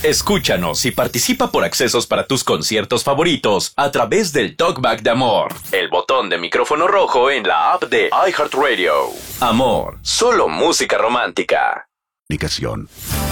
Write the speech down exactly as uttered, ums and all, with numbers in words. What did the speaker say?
Escúchanos y participa por accesos para tus conciertos favoritos a través del Talkback de Amor, el botón de micrófono rojo en la app de iHeartRadio. Amor, solo música romántica. Comunicación.